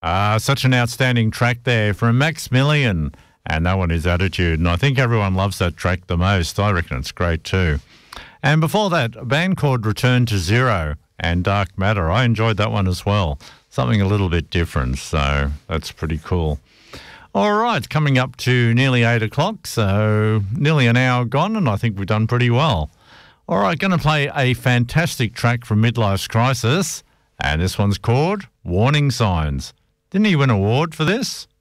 Such an outstanding track there from Maximilian, and that one is Attitude, and I think everyone loves that track the most. I reckon it's great too. And before that, a band called Return to Zero and Dark Matter. I enjoyed that one as well. Something a little bit different, so that's pretty cool. All right, coming up to nearly 8 o'clock, so nearly an hour gone, and I think we've done pretty well. All right, going to play a fantastic track from Midlife's Crisis, and this one's called Warning Signs. Didn't he win an award for this?